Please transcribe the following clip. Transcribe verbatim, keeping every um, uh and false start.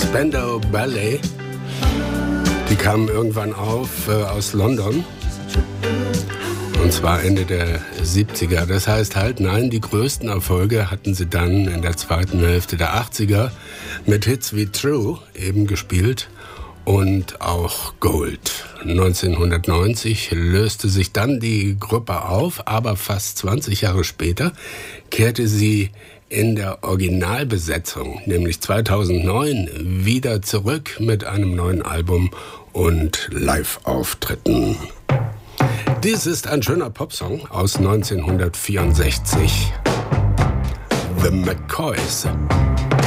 Spandau Ballet. Die kamen irgendwann auf äh, aus London. Und zwar Ende der siebziger. Das heißt halt, nein, die größten Erfolge hatten sie dann in der zweiten Hälfte der achtziger mit Hits wie True eben gespielt und auch Gold. neunzehnhundertneunzig löste sich dann die Gruppe auf, aber fast zwanzig Jahre später kehrte sie in der Originalbesetzung, nämlich zweitausendneun, wieder zurück mit einem neuen Album und Live-Auftritten. Dies ist ein schöner Popsong aus neunzehnhundertvierundsechzig. The McCoys.